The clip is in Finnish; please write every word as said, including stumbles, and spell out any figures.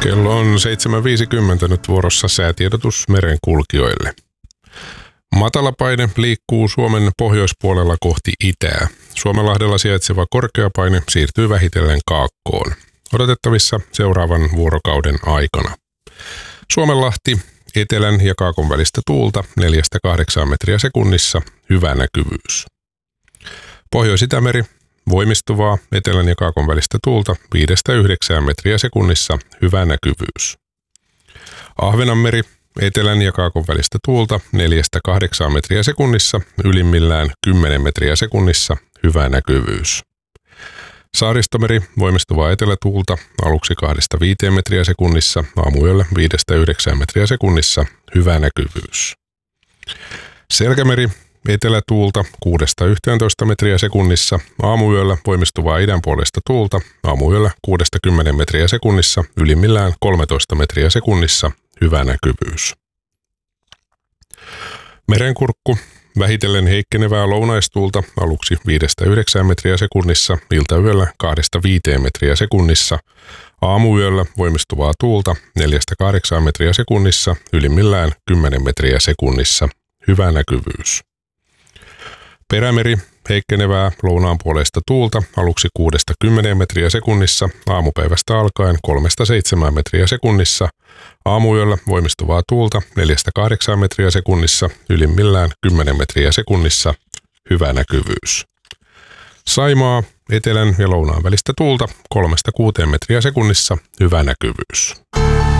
Kello on seitsemän viisikymmentä, nyt vuorossa säätiedotus merenkulkijoille. Matalapaine liikkuu Suomen pohjoispuolella kohti itää. Suomenlahdella sijaitseva korkeapaine siirtyy vähitellen kaakkoon. Odotettavissa seuraavan vuorokauden aikana. Suomenlahti, etelän ja kaakon välistä tuulta neljästä kahdeksaan metriä sekunnissa, hyvä näkyvyys. Pohjois-Itämeri, voimistuvaa etelän ja kaakon välistä tuulta viidestä yhdeksään metriä sekunnissa, hyvä näkyvyys. Ahvenanmeri, etelän ja kaakon välistä tuulta neljästä kahdeksaan metriä sekunnissa, ylimmillään kymmenen metriä sekunnissa, hyvä näkyvyys. Saaristomeri, voimistuvaa etelätuulta aluksi kahdesta viiteen metriä sekunnissa, aamuyöllä viidestä yhdeksään metriä sekunnissa, hyvä näkyvyys. Selkämeri, etelätuulta kuudesta yhteentoista metriä sekunnissa, aamuyöllä voimistuvaa idänpuolesta tuulta, aamuyöllä kuudesta kymmeneen metriä sekunnissa, ylimmillään kolmetoista metriä sekunnissa, hyvä näkyvyys. Merenkurkku, vähitellen heikkenevää lounaistuulta aluksi viidestä yhdeksään metriä sekunnissa, iltayöllä kahdesta viiteen metriä sekunnissa, aamuyöllä voimistuvaa tuulta neljästä kahdeksaan metriä sekunnissa, ylimmillään kymmenen metriä sekunnissa, hyvä näkyvyys. Perämeri, heikkenevää lounaanpuoleista tuulta aluksi kuudesta kymmeneen metriä sekunnissa, aamupäivästä alkaen kolmesta seitsemään metriä sekunnissa, aamuyöllä voimistuvaa tuulta neljästä kahdeksaan metriä sekunnissa, ylimmillään kymmenen metriä sekunnissa, hyvä näkyvyys. Saimaa, etelän ja lounaan välistä tuulta kolmesta kuuteen metriä sekunnissa, hyvä näkyvyys.